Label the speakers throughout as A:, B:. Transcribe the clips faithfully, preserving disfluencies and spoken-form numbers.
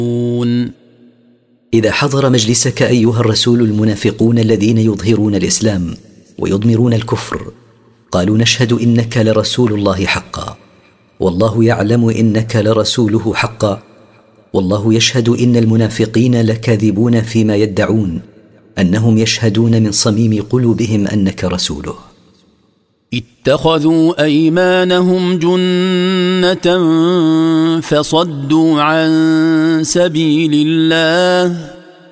A: إذا حضر مجلسك أيها الرسول المنافقون الذين يظهرون الإسلام ويضمرون الكفر قالوا نشهد إنك لرسول الله حقا والله يعلم إنك لرسوله حقا والله يشهد إن المنافقين لكاذبون فيما يدعون أنهم يشهدون من صميم قلوبهم أنك رسوله.
B: اتخذوا أيمانهم جنة فصدوا عن سبيل الله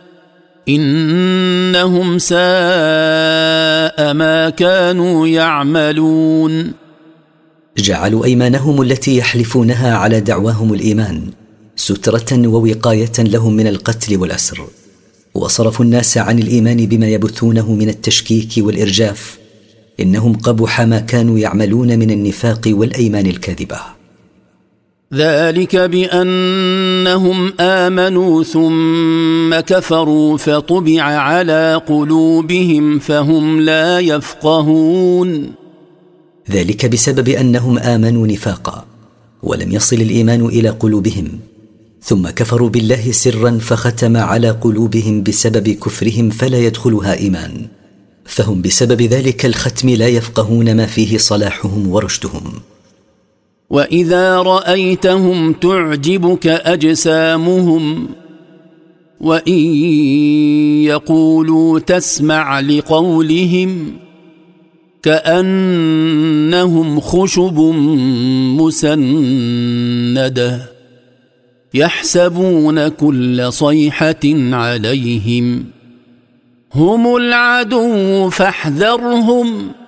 B: إنهم ساء ما كانوا يعملون.
A: جعلوا أيمانهم التي يحلفونها على دعواهم الإيمان سترة ووقاية لهم من القتل والأسر، وصرفوا الناس عن الإيمان بما يبثونه من التشكيك والإرجاف. إنهم قبح ما كانوا يعملون من النفاق والأيمان الكاذبة.
B: ذلك بأنهم آمنوا ثم كفروا فطبع على قلوبهم فهم لا يفقهون.
A: ذلك بسبب أنهم آمنوا نفاقا ولم يصل الإيمان إلى قلوبهم، ثم كفروا بالله سرا فختم على قلوبهم بسبب كفرهم فلا يدخلها إيمان، فهم بسبب ذلك الختم لا يفقهون ما فيه صلاحهم ورشدهم.
B: وإذا رأيتهم تعجبك أجسامهم وإن يقولوا تسمع لقولهم كأنهم خشب مسندة يحسبون كل صيحة عليهم هم العدو فاحذرهم